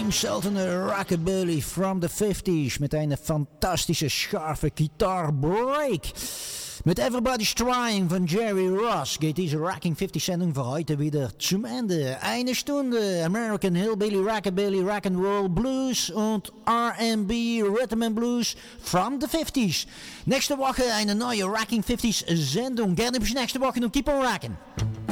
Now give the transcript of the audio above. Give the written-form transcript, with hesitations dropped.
seltene Rockabilly from the 50s mit einer fantastischen scharfe Gitarre-Break. Mit Everybody's Trying von Jerry Ross geht diese Rocking 50-Sendung für heute wieder zum Ende. Eine Stunde American Hillbilly, Rockabilly, Rock'n'Roll, Blues und R&B, Rhythm and Blues from the 50s. Nächste Woche eine neue Rocking 50s Sendung. Gerne bis nächste Woche und keep on rocking.